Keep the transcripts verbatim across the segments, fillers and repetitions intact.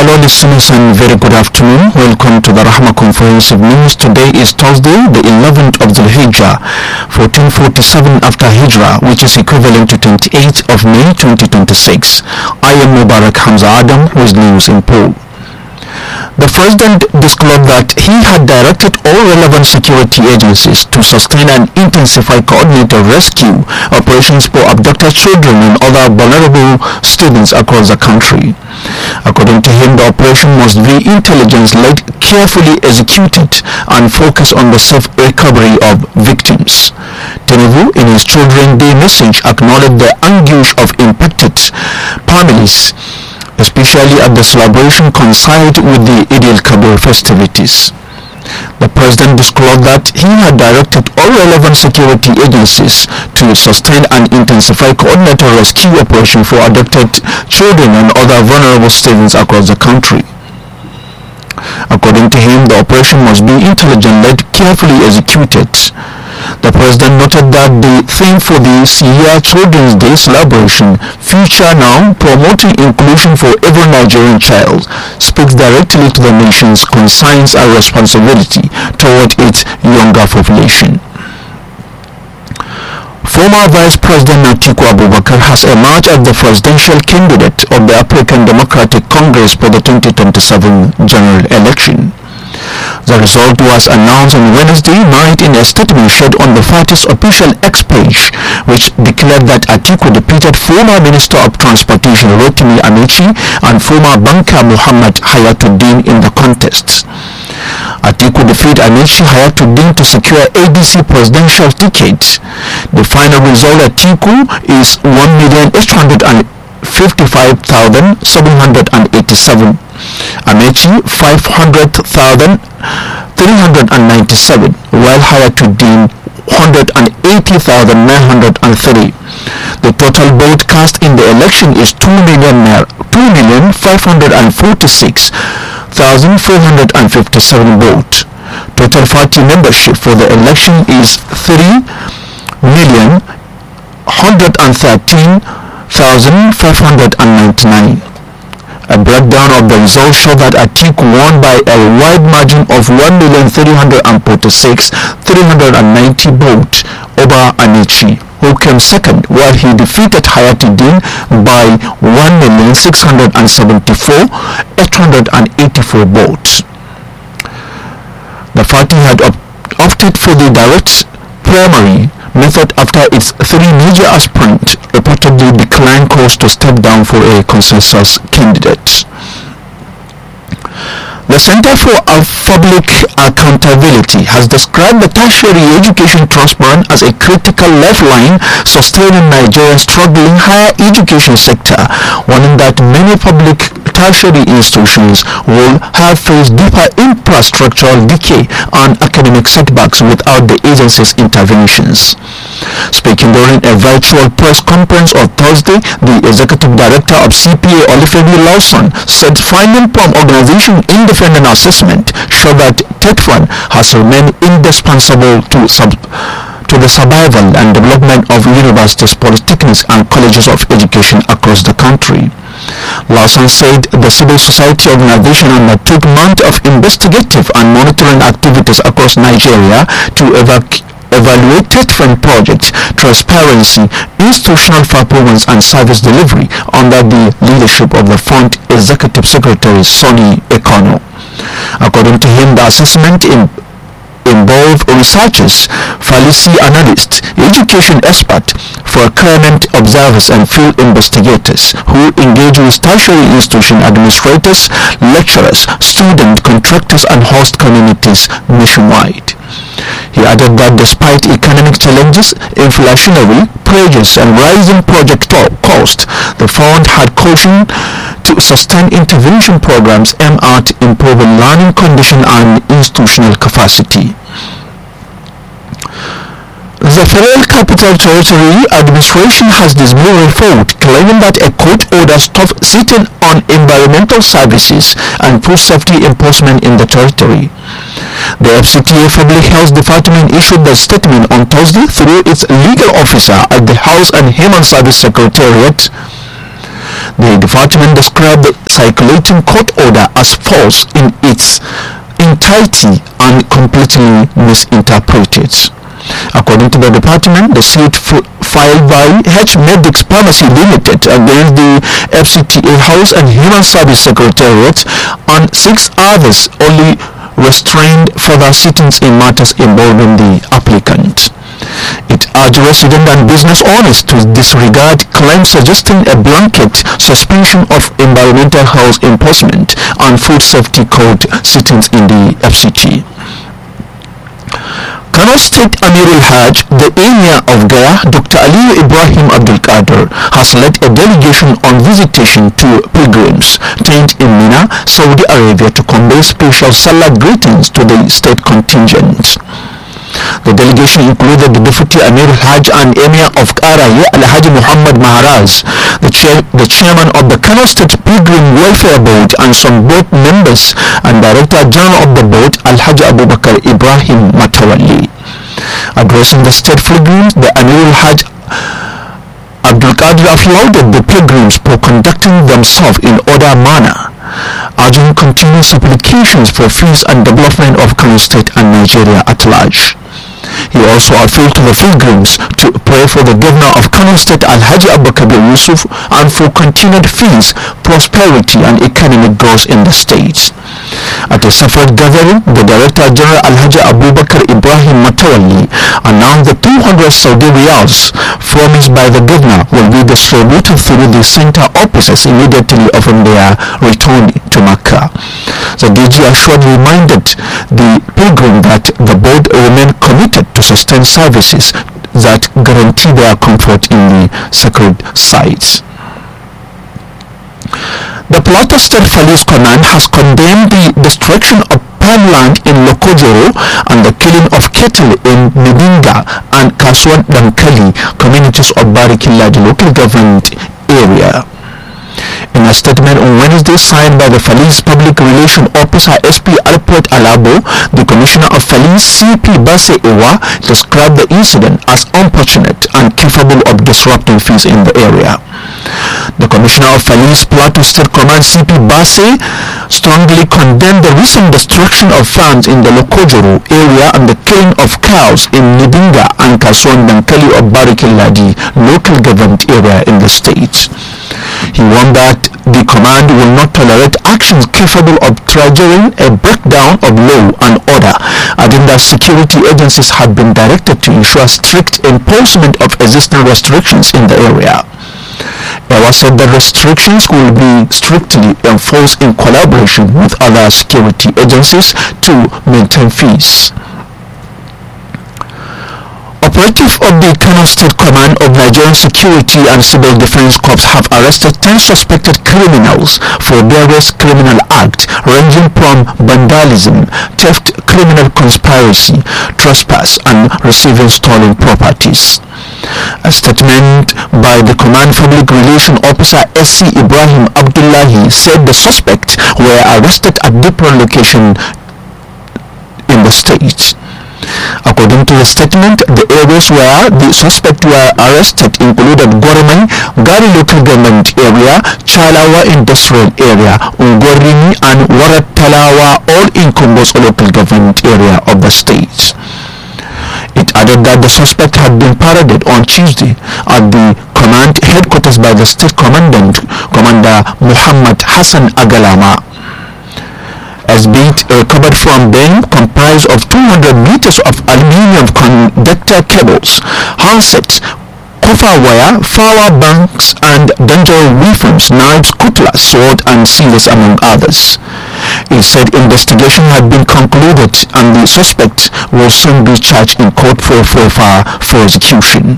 Hello listeners and very good afternoon. Welcome to the Rahma Comprehensive News. Today is Thursday, the eleventh of the Hijrah, fourteen forty-seven after Hijrah, which is equivalent to twenty-eighth of May twenty twenty-six. I am Mubarak Hamza Adam with news in Pole. The President disclosed that he had directed all relevant security agencies to sustain and intensify coordinated rescue operations for abducted children and other vulnerable students across the country. According to him, the operation must be intelligence-led, carefully executed, and focus on the safe recovery of victims. Tinubu, in his Children's Day message, acknowledged the anguish of impacted families, especially at the celebration coincided with the Eid al-Kabir festivities. The President disclosed that he had directed all relevant security agencies to sustain and intensify coordinated rescue operations for abducted children and other vulnerable students across the country. According to him, the operation must be intelligent-led, carefully executed. The President noted that the theme for this year Children's Day celebration, Future Now, promoting inclusion for every Nigerian child, speaks directly to the nation's concerns and responsibility toward its younger population. Former Vice President Atiku Abubakar has emerged as the presidential candidate of the African Democratic Congress for the twenty twenty-seven general election. The result was announced on Wednesday night in a statement shared on the party's official X page, which declared that Atiku defeated former Minister of Transportation Rotimi Amechi and former banker Muhammad Hayatuddin in the contest. Atiku defeated Amechi Hayatuddin to secure A D C presidential ticket. The final result Atiku is one million eight hundred fifty-five thousand seven hundred eighty-seven. Amechi five hundred thousand three hundred ninety-seven, while Hayatuddin one hundred eighty thousand nine hundred thirty. The total vote cast in the election is two million five hundred forty-six thousand four hundred fifty-seven votes. Total party membership for the election is three million one hundred thirteen thousand five hundred ninety-nine. A breakdown of the results showed that Atiku won by a wide margin of one million three hundred forty-six thousand three hundred ninety votes over Amechi, who came second, while he defeated Hayatuddin by one million six hundred seventy-four thousand eight hundred eighty-four votes. The party had op- opted for the direct primary method after its three major aspirants reportedly declined calls to step down for a consensus candidate. The Center for Public Accountability has described the tertiary education trust fund as a critical lifeline sustaining Nigeria's struggling higher education sector, warning that many public tertiary institutions will have faced deeper infrastructural decay and academic setbacks without the agency's interventions. Speaking during a virtual press conference on Thursday, the executive director of C P A, Olufemi Lawson, said finding from organization independent assessment show that TETFund has remained indispensable to sub- to the survival and development of universities, polytechnics and colleges of education across the country. Lawson said the civil society organization undertook months of investigative and monitoring activities across Nigeria to evac- evaluate TETFund projects, transparency, institutional performance and service delivery under the leadership of the fund executive secretary Sonny Ekono. According to him, the assessment in involve researchers, policy analysts, education experts, procurement observers and field investigators who engage with tertiary institution administrators, lecturers, students, contractors and host communities nationwide. He added that despite economic challenges, inflationary pressures and rising project costs, the fund had cautioned to sustain intervention programs aimed at improving learning conditions and institutional capacity. The Federal Capital Territory Administration has dismissed a report claiming that a court order stopped sitting on environmental services and food safety enforcement in the territory. The F C T A Public Health Department issued the statement on Thursday through its legal officer at the House and Human Service Secretariat. The department described the circulating court order as false in its entirety and completely misinterpreted. According to the department, the suit f- filed by H. Medics Pharmacy Limited against the F C T A House and Human Service Secretariat and six others only restrained further sittings in matters involving the applicant. It urged resident and business owners to disregard claims suggesting a blanket suspension of environmental health enforcement and food safety code sittings in the F C T. Kano State Amir al-Hajj, the Emir of Gaya, Doctor Aliyu Ibrahim Abdul Qadir, has led a delegation on visitation to pilgrims tent in Mina, Saudi Arabia, to convey special Salah greetings to the state contingent. The delegation included the Deputy Amir al-Hajj and Emir of Karaye, Al-Hajj Muhammad Maharaj, the, chair, the chairman of the Kano State Pilgrim Welfare Board, and some board members, and Director General of the board, Al-Hajj Abubakar Ibrahim Matawalli. Addressing the state pilgrims, the Amir al-Hajj Abdul Qadir applauded the pilgrims for conducting themselves in order manner, urging continuous applications for peace and development of Kano State and Nigeria at large. He also appealed to the pilgrims to pray for the governor of Kano State, Al-Hajj Abubakar Yusuf, and for continued peace, prosperity and economic growth in the state. At a separate gathering, the Director General Al-Hajj Abubakar Ibrahim Matawalli announced the two hundred Saudi riyals promised by the governor will be distributed through the center offices immediately upon their return to Makkah. The D G assured reminded the pilgrim that the board remain committed to sustain services that guarantee their comfort in the sacred sites. The Plateau State Police Command has condemned the destruction of farmland in Lokojoro and the killing of cattle in Medinga and Kasuan Dankali communities of Barikilla, the local government area. In a statement on Wednesday signed by the Police Public Relations Officer S P Alfred Alabo, the Commissioner of Police C P Basse Ewa described the incident as unfortunate and capable of disrupting peace in the area. The Commissioner of Police Plateau State Command C P Basse strongly condemned the recent destruction of farms in the Lokojoro area and the killing of cows in Nidinga and Kasuan Dankali of Barikilladi local government area in the state. He warned that the command will not tolerate actions capable of triggering a breakdown of law and order, adding that security agencies have been directed to ensure strict enforcement of existing restrictions in the area. Ewa said the restrictions will be strictly enforced in collaboration with other security agencies to maintain peace. Operatives of the Kano State Command of Nigerian Security and Civil Defense Corps have arrested ten suspected criminals for various criminal acts ranging from vandalism, theft, criminal conspiracy, trespass, and receiving stolen properties. A statement by the Command Public Relations Officer S C Ibrahim Abdullahi said the suspects were arrested at different locations in the state. According to the statement, the areas where the suspects were arrested included Gormai, Gari local government area, Chalawa industrial area, Ungorimi and Waratalawa, all in Kombos local government area of the state. It added that the suspect had been paraded on Tuesday at the command headquarters by the state commandant, Commander Muhammad Hassan Agalama. As beat recovered from them comprised of two hundred meters of aluminium conductor cables, handsets, copper wire, power banks, and dangerous weapons, knives, cutlass, sword, and scissors, among others. It said investigation had been concluded and the suspect will soon be charged in court for further prosecution.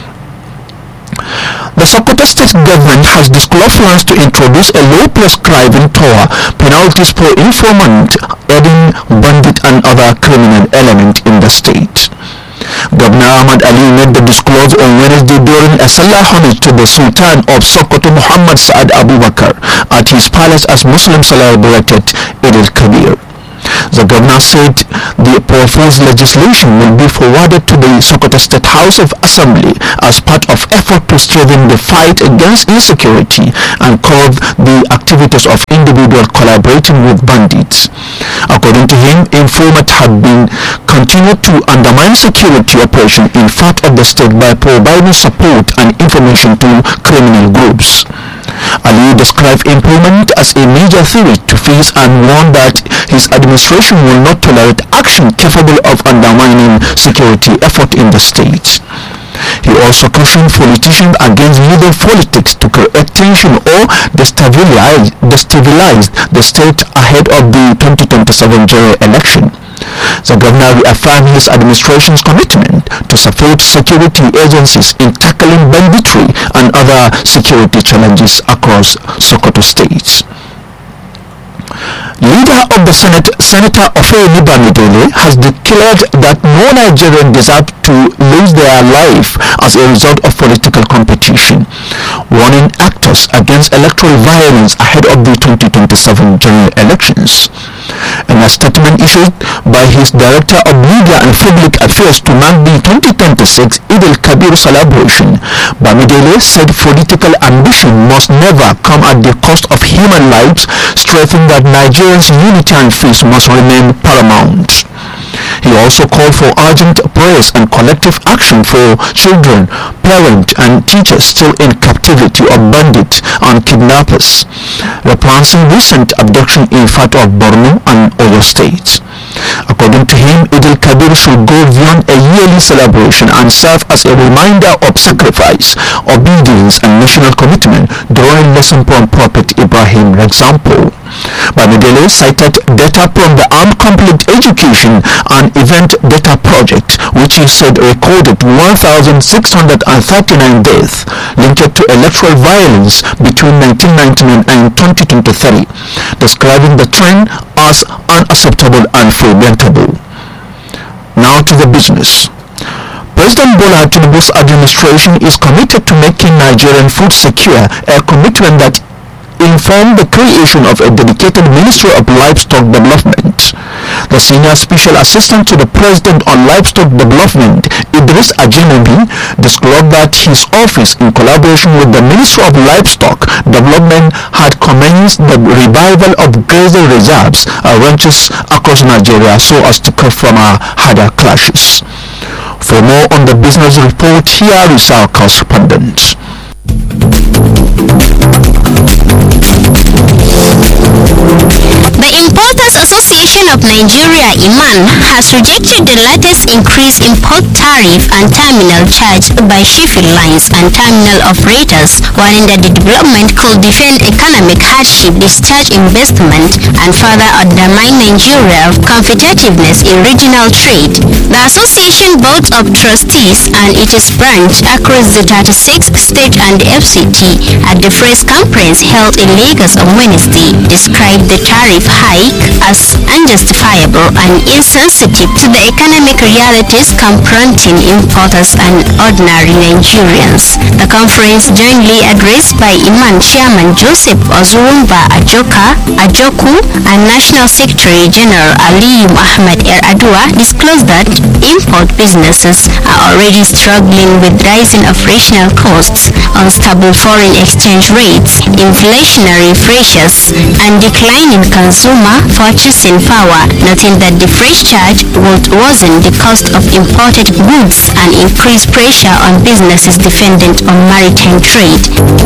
The Sokoto State government has disclosed plans to introduce a law prescribing toll penalties for informant, aiding bandit and other criminal element in the state. Governor Ahmad Ali made the disclosure on Wednesday during a Salah homage to the Sultan of Sokoto Muhammad Saad Abubakar at his palace as Muslims celebrated Eid al-Kabir. The governor said the proposed legislation will be forwarded to the Sokoto State House of Assembly as part of effort to strengthen the fight against insecurity and curb the activities of individuals collaborating with bandits. According to him, informant had been continued to undermine security operation in part of the state by providing support and information to criminal groups. Ali described employment as a major threat to peace and warned that his administration will not tolerate action capable of undermining security effort in the state. He also cautioned politicians against using politics to create tension or destabilize, destabilize the state ahead of the twenty twenty-seven general election. The governor reaffirmed his administration's commitment to support security agencies in tackling banditry and other security challenges across Sokoto State. Leader of the Senate, Senator Ofeyemi Bamidele, has declared that no Nigerian deserves to lose their life as a result of political competition, warning actors against electoral violence ahead of the twenty twenty-seven general elections. In a statement issued by his Director of Media and Public Affairs to mark the twenty twenty-six Eid al-Kabir celebration, Bamidele said political ambition must never come at the cost of human lives, stressing that Nigerians' unity and peace must remain paramount. He also called for urgent prayers and collective action for children, parents and teachers still in captivity of bandits and kidnappers, referencing recent abduction in part of Borno and Oyo states. According to him, Eid al-Kabir should go beyond a yearly celebration and serve as a reminder of sacrifice, obedience and national commitment, drawing lesson from Prophet Ibrahim example. Bamidele cited data from the Armed Conflict Education and Event Data Project, which he said recorded one thousand six hundred thirty-nine deaths linked to electoral violence between nineteen ninety-nine and twenty twenty-three, describing the trend as unacceptable and preventable. Now to the business. President Bola Tinubu's administration is committed to making Nigerian food secure, a commitment that informed the creation of a dedicated Ministry of Livestock Development. The Senior Special Assistant to the President on Livestock Development, Idris Ajinobi, disclosed that his office, in collaboration with the Ministry of Livestock Development, had commenced the revival of grazing reserves and ranches across Nigeria so as to cut from our harder clashes. For more on the business report, here is our correspondent. The Importers Association of Nigeria, I M A N, has rejected the latest increase in port tariff and terminal charge by shipping lines and terminal operators, warning that the development could defend economic hardship, discharge investment, and further undermine Nigeria's competitiveness in regional trade. The association board of trustees and its branch across the thirty-six state and the F C T at the press conference held in Lagos on Wednesday described the tariff hike as unjustifiable and insensitive to the economic realities confronting importers and ordinary Nigerians. The conference, jointly addressed by I M A N Chairman Joseph Ozurumba Ajoka Ajoku and National Secretary General Aliyu Ahmed Yar'Adua, disclosed that import businesses are already struggling with rising operational costs, unstable foreign exchange rates, inflationary pressures, and declining consumer purchasing power, noting that the fresh charge would worsen the cost of imported goods and increase pressure on businesses dependent on maritime trade.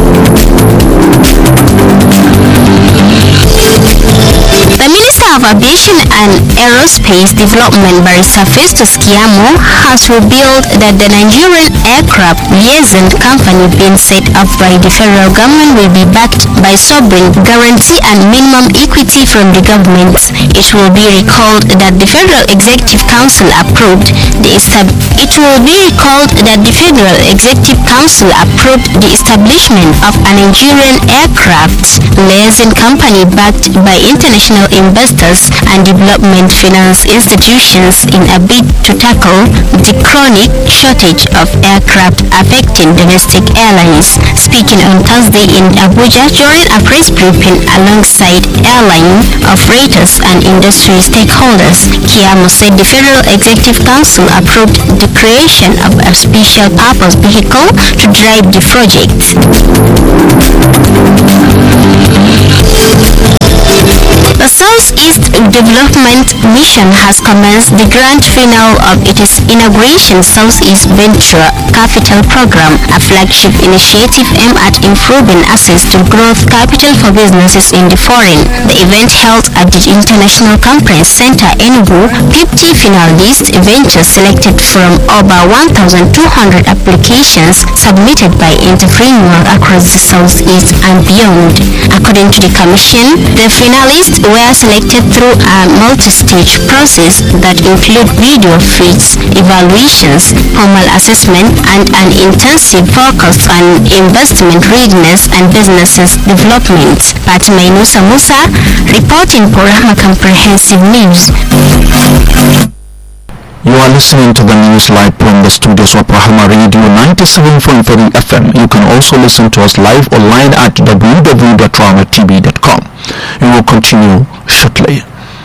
The Minister of Aviation and Aerospace Development, Barrister Festus Keyamo, has revealed that the Nigerian Aircraft Liaison Company being set up by the federal government will be backed by sovereign guarantee and minimum equity from the government. It will be recalled that the Federal Executive Council approved the estab- it will be recalled that the Federal Executive Council approved the establishment of a Nigerian Aircraft Liaison Company backed by international investors sectors and development finance institutions in a bid to tackle the chronic shortage of aircraft affecting domestic airlines. Speaking on Thursday in Abuja during a press briefing alongside airline operators and industry stakeholders, Keyamo said the Federal Executive Council approved the creation of a special purpose vehicle to drive the project. The Southeast Development Mission has commenced the grand finale of its inauguration Southeast Venture Capital Program, a flagship initiative aimed at improving access to growth capital for businesses in the foreign. The event held at the International Conference Center Enugu, fifty finalist ventures selected from over one thousand two hundred applications submitted by entrepreneurs across the Southeast and beyond. According to the Commission, the finalists were selected through a multi-stage process that include video feeds, evaluations, formal assessment, and an intensive focus on investment readiness and businesses development. Fatima Musa Musa reporting for Rahma Comprehensive News. You are listening to the news live from the studios of Rahama Radio ninety-seven point three F M. You can also listen to us live online at w w w dot rahama t v dot com. We will continue shortly.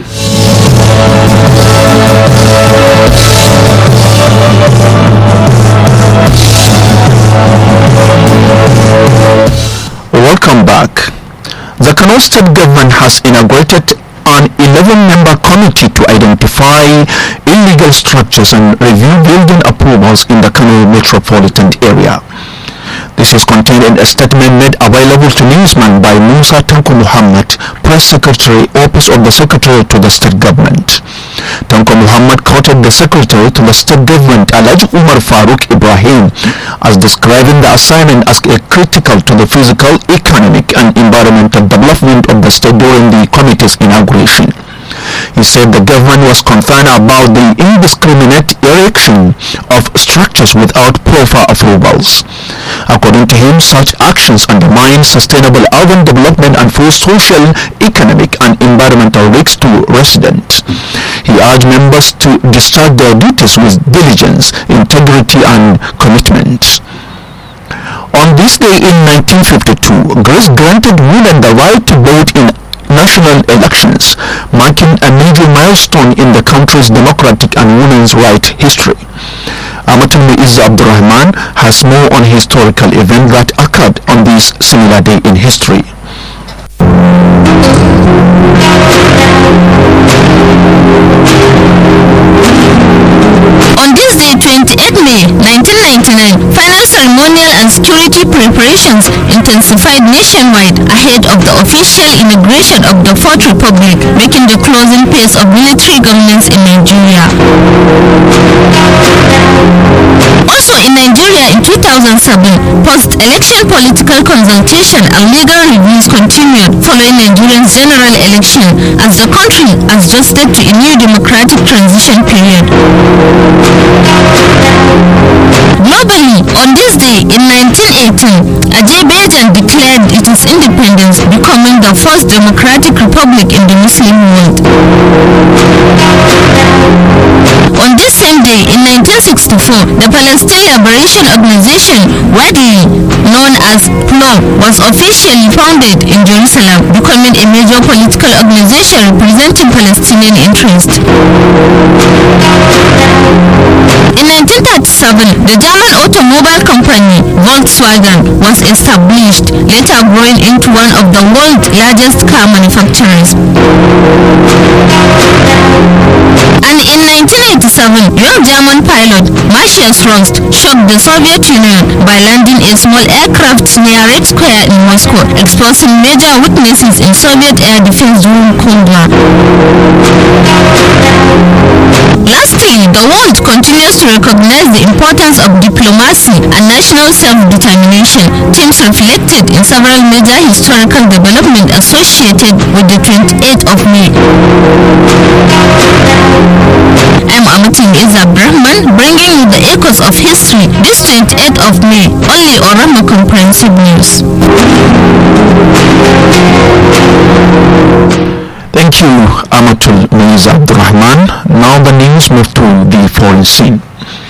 Welcome back. The Kano State Government has inaugurated an eleven-member committee to identify illegal structures and review building approvals in the Kano metropolitan area. This is contained in a statement made available to newsman by Musa Tanko Muhammad, Press Secretary, Office of the Secretary to the State Government. Tanko Muhammad quoted the Secretary to the State Government, Alhaji Umar Farooq Ibrahim, as describing the assignment as a critical to the physical, economic and environmental development of the state during the committee's inauguration. He said the government was concerned about the indiscriminate erection of structures without proper approvals. According to him, such actions undermine sustainable urban development and pose social, economic and environmental risks to residents. He urged members to discharge their duties with diligence, integrity and commitment. On this day in nineteen fifty-two, Greece granted women the right to vote in national elections, marking a major milestone in the country's democratic and women's rights history. Amatullah Izza Abdurrahman has more on historical event that occurred on this similar day in history. On this day, twenty-eighth May nineteen ninety-nine, final ceremonial and security preparations intensified nationwide ahead of the official inauguration of the Fourth Republic, making the closing phase of military governance in Nigeria. Also in Nigeria in two thousand seven, post-election political consultation and legal reviews continued following Nigeria's general election as the country adjusted to a new democratic transition period. Globally, on this day in nineteen eighteen, Azerbaijan declared its independence, becoming the first democratic republic in the Muslim world. On this same day in nineteen sixty-four, the Palestine Liberation Organization, widely known as P L O, was officially founded in Jerusalem, becoming a major political organization representing Palestinian interests. In nineteen thirty-seven, the German automobile company Volkswagen was established, later growing into one of the world's largest car manufacturers. And in nineteen eighty-seven, young German pilot Matthias Rost shocked the Soviet Union by landing a small aircraft near Red Square in Moscow, exposing major weaknesses in Soviet air defense during Cold War. Lastly, the world continues to recognize the importance of diplomacy and national self-determination, themes reflected in several major historical developments associated with the twenty-eighth of May. I'm Amatin Izza Brahman, bringing you the echoes of history this twenty-eighth of May, only on Rahma Comprehensive News. Thank Thank you, Amatul Mirza Abdurrahman. Now the news move to the foreign scene.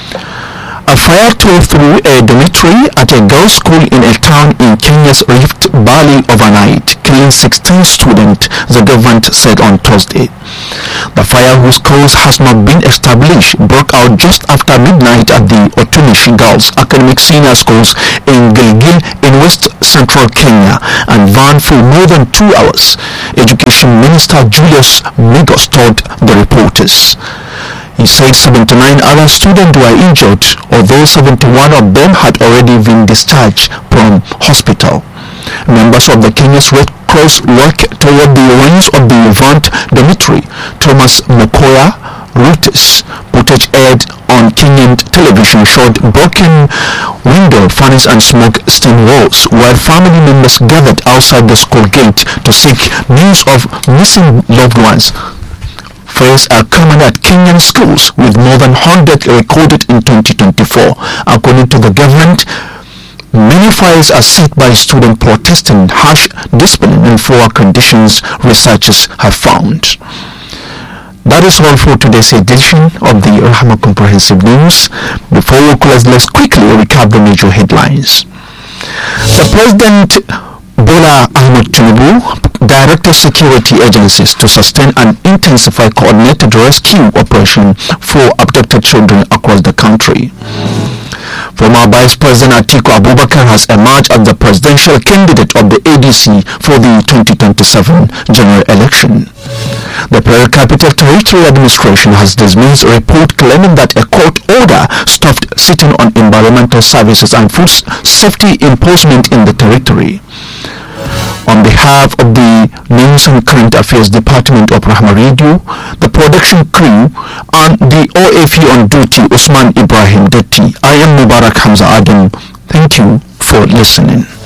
A fire tore through a dormitory at a girls' school in a town in Kenya's Rift Valley overnight, killing sixteen students, the government said on Thursday. The fire, whose cause has not been established, broke out just after midnight at the Otumishi Girls Academic Senior Schools in Gilgil in West Central Kenya and burned for more than two hours, Education Minister Julius Migos told the reporters. He said seventy-nine other students were injured, although seventy-one of them had already been discharged from hospital. Members of the Kenya's Red Cross work toward the ruins of the burnt dormitory. Thomas Mokoya, Reuters footage aired on Kenyan television showed broken window, furnace and smoke stained walls, while family members gathered outside the school gate to seek news of missing loved ones. Fires are common at Kenyan schools, with more than one hundred recorded in twenty twenty-four. According to the government, many fires are set by students protesting harsh discipline and poor conditions, researchers have found. That is all for today's edition of the Rahma Comprehensive News. Before we close, let's quickly recap the major headlines. The President Bola Ahmed Tinubu directed security agencies to sustain and intensify coordinated rescue operation for abducted children across the country. Former Vice President Atiku Abubakar has emerged as the presidential candidate of the A D C for the twenty twenty-seven general election. The Federal Capital Territory Administration has dismissed a report claiming that a court order stopped sitting on environmental services and food safety enforcement in the territory. On behalf of the News and Current Affairs Department of Rahma Radio, the production crew, and the O F E on duty, Usman Ibrahim Detti, I am Mubarak Hamza Adam. Thank you for listening.